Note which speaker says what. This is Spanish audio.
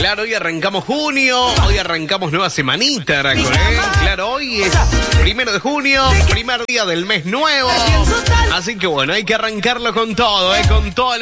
Speaker 1: Claro, hoy arrancamos junio, hoy arrancamos nueva semanita, Draco, Claro, hoy es 1 de junio, primer día del mes nuevo. Así que bueno, hay que arrancarlo con todo, con toda la